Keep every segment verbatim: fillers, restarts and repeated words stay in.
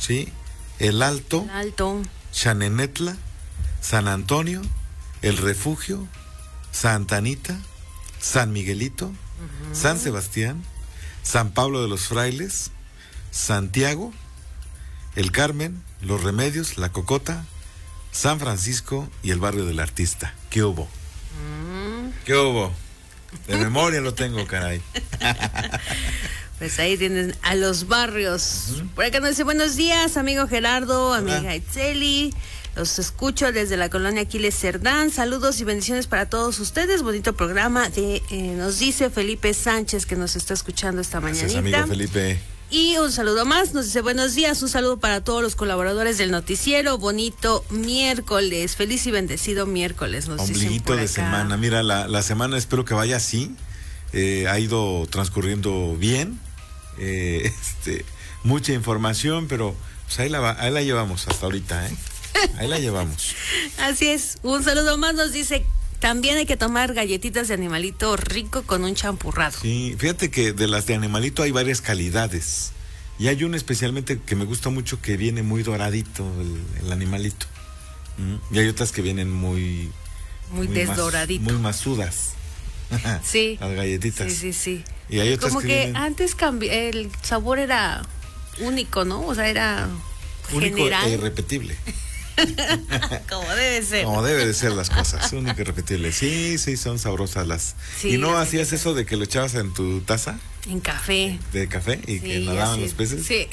¿sí? El Alto, El Alto, Xanenetla, San Antonio, El Refugio, Santa Anita, San Miguelito, uh-huh. San Sebastián, San Pablo de los Frailes, Santiago, El Carmen, Los Remedios, La Cocota, San Francisco y el barrio del Artista. ¿Qué hubo? Mm. ¿Qué hubo? De memoria lo tengo, caray. Pues ahí tienen a los barrios. Uh-huh. Por acá nos dice, buenos días, amigo Gerardo, amiga Hola. Itzeli. Los escucho desde la colonia Aquiles Cerdán. Saludos y bendiciones para todos ustedes. Bonito programa. De, eh, nos dice Felipe Sánchez, que nos está escuchando esta mañanita. Gracias, amigo Felipe. Y un saludo más, nos dice buenos días, un saludo para todos los colaboradores del noticiero, bonito miércoles, feliz y bendecido miércoles, nos dicen por acá. Ombliguito de semana, mira, la, la semana espero que vaya así, eh, ha ido transcurriendo bien, eh, este, mucha información, pero pues ahí la, ahí la llevamos hasta ahorita, ¿eh? Ahí la llevamos. Así es, un saludo más, nos dice... También hay que tomar galletitas de animalito rico con un champurrado. Sí, fíjate que de las de animalito hay varias calidades. Y hay una especialmente que me gusta mucho que viene muy doradito el, el animalito. ¿Mm? Y hay otras que vienen muy... Muy, muy desdoradito. Mas, muy masudas. Sí. Las galletitas. Sí, sí, sí. Y hay otras Como que, que vienen... antes cambi- el sabor era único, ¿no? O sea, era único general. E irrepetible. Como debe ser. Como debe de ser las cosas, único y repetible. Sí, sí, son sabrosas las. Sí, ¿y no hacías eso de que lo echabas en tu taza? En café. ¿De café? ¿Y sí, que nadaban los peces? Sí.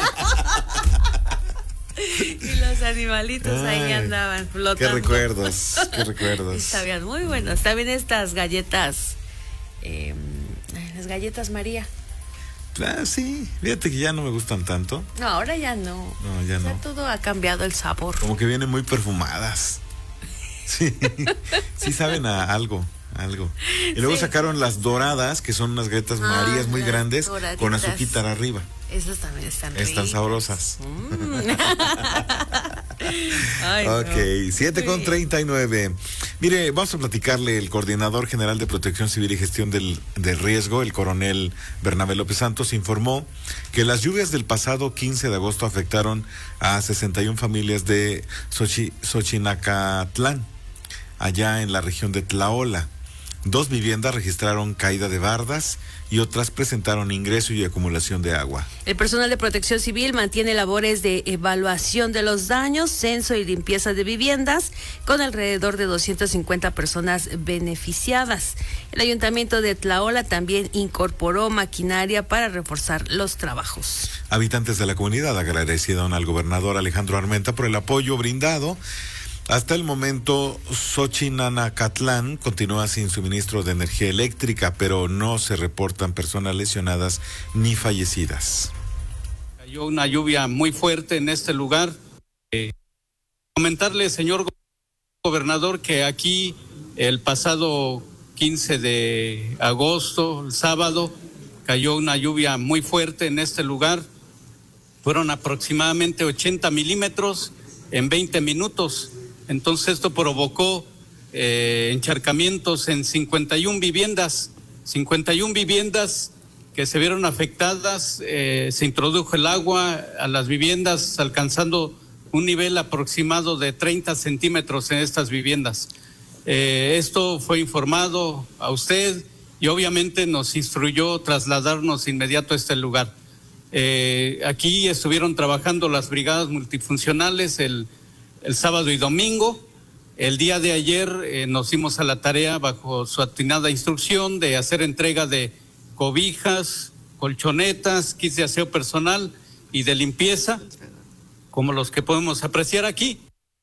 Y los animalitos Ay, ahí andaban flotando. Qué recuerdos, qué recuerdos. Y sabían muy buenos. También estas galletas, eh, las galletas María. Ah, sí, fíjate que ya no me gustan tanto. No, ahora ya no. No, ya o sea, no. todo ha cambiado el sabor. Como que vienen muy perfumadas. Sí, sí saben a algo, algo. Y luego sí. sacaron las doradas, que son unas galletas ah, Marías muy grandes, doraditas. Con azuquita arriba. Esas también están ricas. Están sabrosas. Mm. Ay, ok, no. siete con treinta y nueve. Mire, vamos a platicarle el coordinador general de Protección Civil y Gestión del, del Riesgo, el coronel Bernabé López Santos, informó que las lluvias del pasado quince de agosto afectaron a sesenta y una familias de Xochi, Xochinacatlán, allá en la región de Tlaola. Dos viviendas registraron caída de bardas y otras presentaron ingreso y acumulación de agua. El personal de Protección Civil mantiene labores de evaluación de los daños, censo y limpieza de viviendas, con alrededor de doscientas cincuenta personas beneficiadas. El Ayuntamiento de Tlaola también incorporó maquinaria para reforzar los trabajos. Habitantes de la comunidad agradecieron al gobernador Alejandro Armenta por el apoyo brindado. Hasta el momento, Xochinacatlán continúa sin suministro de energía eléctrica, pero no se reportan personas lesionadas ni fallecidas. Cayó una lluvia muy fuerte en este lugar. Eh, comentarle, señor gobernador, que aquí el pasado quince de agosto, el sábado, cayó una lluvia muy fuerte en este lugar. Fueron aproximadamente ochenta milímetros en veinte minutos. Entonces esto provocó eh, encharcamientos en cincuenta y una viviendas, cincuenta y una viviendas que se vieron afectadas, eh, se introdujo el agua a las viviendas alcanzando un nivel aproximado de treinta centímetros en estas viviendas. Eh, esto fue informado a usted y obviamente nos instruyó trasladarnos inmediato a este lugar. Eh, aquí estuvieron trabajando las brigadas multifuncionales el el sábado y domingo. El día de ayer eh, nos dimos a la tarea, bajo su atinada instrucción, de hacer entrega de cobijas, colchonetas, kits de aseo personal y de limpieza, como los que podemos apreciar aquí.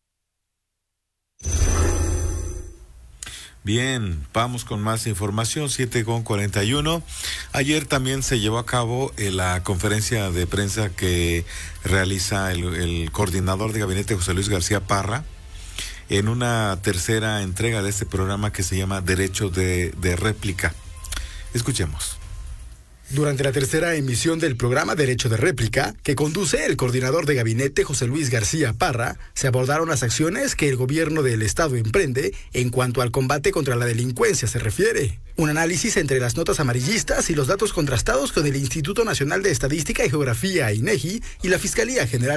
Bien, vamos con más información, siete con cuarenta y uno. Ayer también se llevó a cabo eh, la conferencia de prensa que realiza el, el coordinador de gabinete, José Luis García Parra, en una tercera entrega de este programa que se llama Derecho de, de Réplica. Escuchemos. Durante la tercera emisión del programa Derecho de Réplica, que conduce el coordinador de gabinete José Luis García Parra, se abordaron las acciones que el gobierno del Estado emprende en cuanto al combate contra la delincuencia se refiere. Un análisis entre las notas amarillistas y los datos contrastados con el Instituto Nacional de Estadística y Geografía, INEGI, y la Fiscalía General